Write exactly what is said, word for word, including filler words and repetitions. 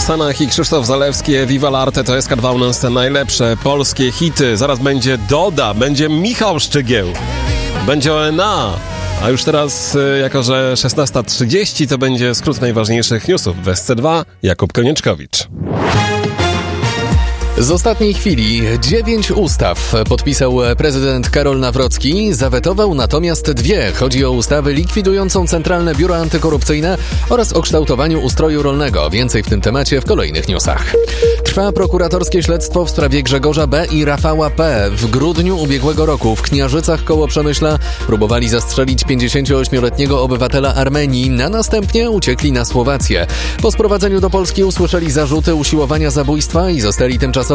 Sanach i Krzysztof Zalewski, Viva l'Arte, to S K dwa u nas najlepsze polskie hity. Zaraz będzie Doda, będzie Michał Szczygieł, będzie O N A. A już teraz, jako że szesnasta trzydzieści, to będzie skrót najważniejszych newsów w S C dwa. Jakub Konieczkowicz. Z ostatniej chwili dziewięć ustaw podpisał prezydent Karol Nawrocki, zawetował natomiast dwie. Chodzi o ustawy likwidującą Centralne Biuro Antykorupcyjne oraz o kształtowaniu ustroju rolnego. Więcej w tym temacie w kolejnych newsach. Trwa prokuratorskie śledztwo w sprawie Grzegorza B. i Rafała P. W grudniu ubiegłego roku w Kniarzycach koło Przemyśla próbowali zastrzelić pięćdziesięcioośmioletniego obywatela Armenii, a następnie uciekli na Słowację. Po sprowadzeniu do Polski usłyszeli zarzuty usiłowania zabójstwa i zostali tymczasem